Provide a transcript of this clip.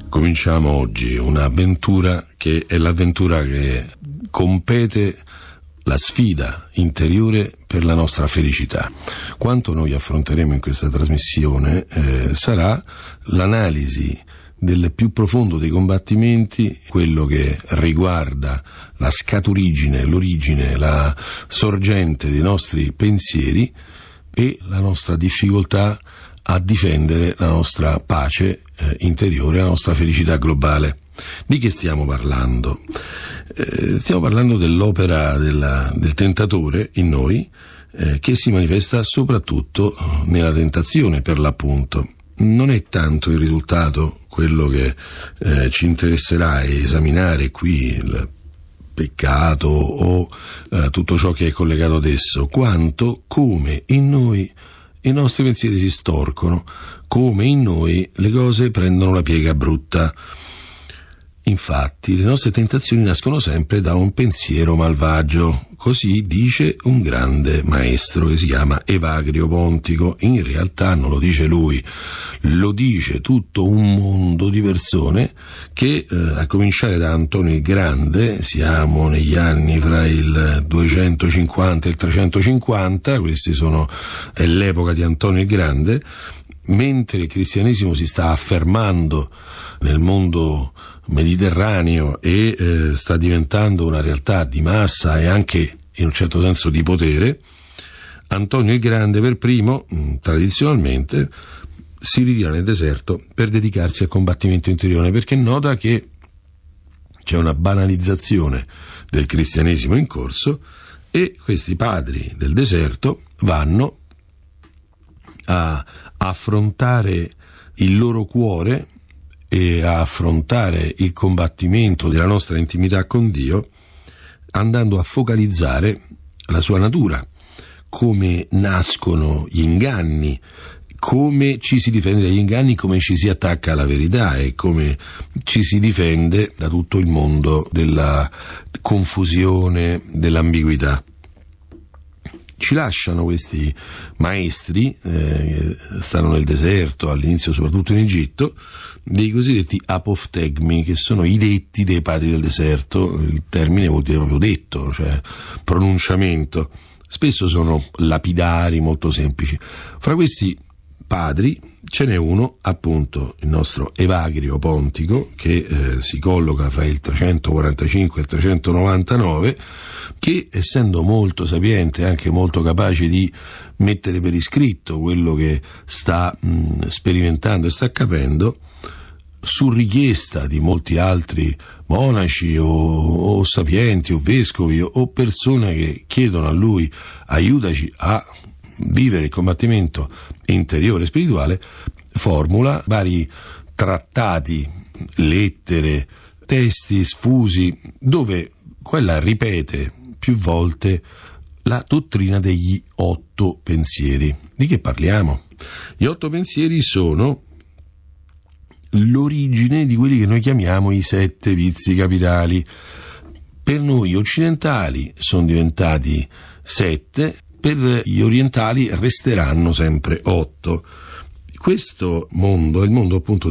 Cominciamo oggi un'avventura che è l'avventura che compete la sfida interiore per la nostra felicità. Quanto noi affronteremo in questa trasmissione sarà l'analisi del più profondo dei combattimenti, quello che riguarda la scaturigine, l'origine, la sorgente dei nostri pensieri e la nostra difficoltà a difendere la nostra pace interiore, la nostra felicità globale. Di che stiamo parlando? Stiamo parlando dell'opera del tentatore in noi, che si manifesta soprattutto nella tentazione, per l'appunto. Non è tanto il risultato quello che ci interesserà esaminare qui, il peccato o tutto ciò che è collegato ad esso, quanto come in noi i nostri pensieri si storcono, come in noi le cose prendono la piega brutta. Infatti le nostre tentazioni nascono sempre da un pensiero malvagio, così dice un grande maestro che si chiama Evagrio Pontico. In realtà non lo dice lui, lo dice tutto un mondo di persone che, a cominciare da Antonio il Grande, siamo negli anni fra il 250 e il 350, è l'epoca di Antonio il Grande, mentre il cristianesimo si sta affermando nel mondo mediterraneo e sta diventando una realtà di massa e anche in un certo senso di potere, Antonio il Grande per primo, tradizionalmente, si ritira nel deserto per dedicarsi al combattimento interiore, perché nota che c'è una banalizzazione del cristianesimo in corso e questi padri del deserto vanno a affrontare il loro cuore e a affrontare il combattimento della nostra intimità con Dio, andando a focalizzare la sua natura, come nascono gli inganni, come ci si difende dagli inganni, come ci si attacca alla verità e come ci si difende da tutto il mondo della confusione, dell'ambiguità. Ci lasciano questi maestri, stanno nel deserto, all'inizio soprattutto in Egitto, dei cosiddetti apoftegmi, che sono i detti dei padri del deserto. Il termine vuol dire proprio detto, cioè pronunciamento. Spesso sono lapidari, molto semplici. Fra questi padri ce n'è uno, appunto, il nostro Evagrio Pontico, che si colloca fra il 345 e il 399, che, essendo molto sapiente e anche molto capace di mettere per iscritto quello che sta sperimentando e sta capendo, su richiesta di molti altri monaci o sapienti o vescovi o persone che chiedono a lui aiutaci a vivere il combattimento interiore e spirituale, formula vari trattati, lettere, testi sfusi, dove quella ripete più volte la dottrina degli 8 pensieri. Di che parliamo? Gli 8 pensieri sono l'origine di quelli che noi chiamiamo i 7 vizi capitali. Per noi occidentali sono diventati 7, per gli orientali resteranno sempre 8. Questo mondo è il mondo appunto